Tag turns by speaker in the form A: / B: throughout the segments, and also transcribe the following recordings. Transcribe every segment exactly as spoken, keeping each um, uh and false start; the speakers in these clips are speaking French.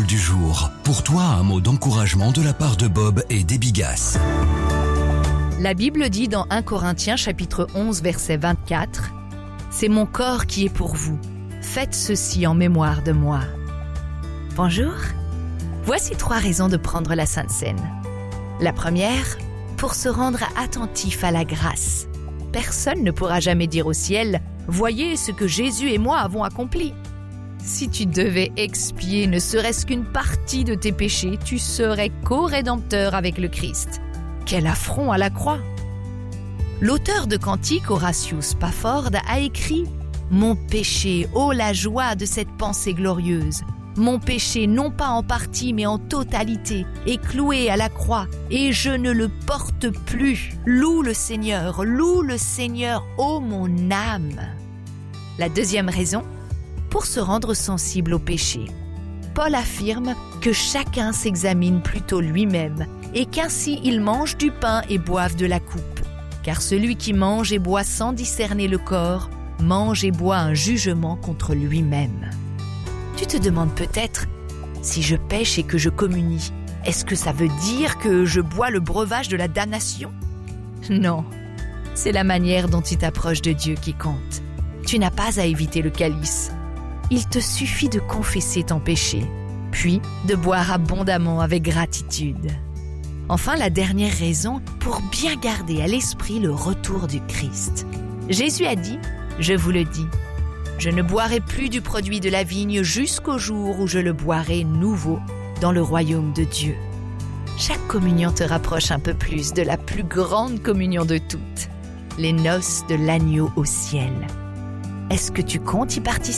A: du jour. Pour toi, un mot d'encouragement de la part de Bob et d'Ebigas.
B: La Bible dit dans premier Corinthiens chapitre onze verset vingt-quatre « C'est mon corps qui est pour vous. Faites ceci en mémoire de moi. » Bonjour. Voici trois raisons de prendre la Sainte Seine. La première, pour se rendre attentif à la grâce. Personne ne pourra jamais dire au ciel « Voyez ce que Jésus et moi avons accompli ». Si tu devais expier ne serait-ce qu'une partie de tes péchés, tu serais co-rédempteur avec le Christ. Quel affront à la croix! L'auteur de Cantique, Horatius Spafford, a écrit « Mon péché, ô la joie de cette pensée glorieuse ! Mon péché, non pas en partie, mais en totalité, est cloué à la croix, et je ne le porte plus. Loue le Seigneur, loue le Seigneur, ô mon âme !» La deuxième raison, pour se rendre sensible au péché. Paul affirme que chacun s'examine plutôt lui-même et qu'ainsi il mange du pain et boive de la coupe. Car celui qui mange et boit sans discerner le corps, mange et boit un jugement contre lui-même. Tu te demandes peut-être, si je pêche et que je communie, est-ce que ça veut dire que je bois le breuvage de la damnation ? Non, c'est la manière dont tu t'approches de Dieu qui compte. Tu n'as pas à éviter le calice. Il te suffit de confesser ton péché, puis de boire abondamment avec gratitude. Enfin, la dernière raison, pour bien garder à l'esprit le retour du Christ. Jésus a dit, je vous le dis, je ne boirai plus du produit de la vigne jusqu'au jour où je le boirai nouveau dans le royaume de Dieu. Chaque communion te rapproche un peu plus de la plus grande communion de toutes, les noces de l'agneau au ciel. Est-ce que tu comptes y participer ?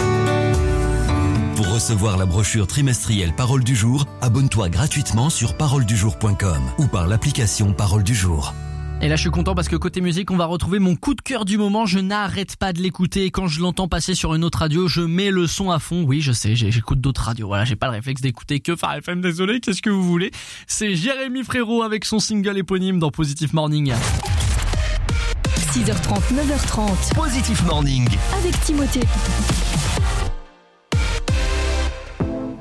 A: Pour recevoir la brochure trimestrielle Parole du jour, abonne-toi gratuitement sur parole du jour point com ou par l'application Parole du jour.
C: Et là je suis content parce que côté musique on va retrouver mon coup de cœur du moment. Je n'arrête pas de l'écouter et quand je l'entends passer sur une autre radio je mets le son à fond. Oui je sais, j'écoute d'autres radios, voilà, j'ai pas le réflexe d'écouter que Phare F M, désolé, qu'est-ce que vous voulez. C'est Jérémy Frérot avec son single éponyme dans Positive Morning.
D: six heures trente, neuf heures trente.
A: Positive Morning
D: Avec Timothée.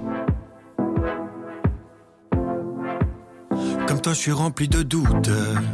E: Comme toi, je suis rempli de doutes.